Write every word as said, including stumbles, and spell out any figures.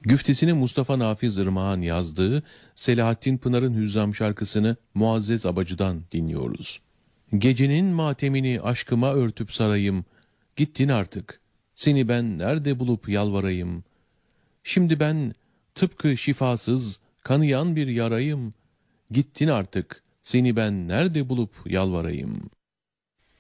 Güftesini Mustafa Nafiz Irmak'ın yazdığı Selahattin Pınar'ın Hüzzam şarkısını Muazzez Abacı'dan dinliyoruz. Gecenin matemini aşkıma örtüp sarayım, gittin artık, seni ben nerede bulup yalvarayım. Şimdi ben tıpkı şifasız, kanayan bir yarayım, gittin artık, seni ben nerede bulup yalvarayım.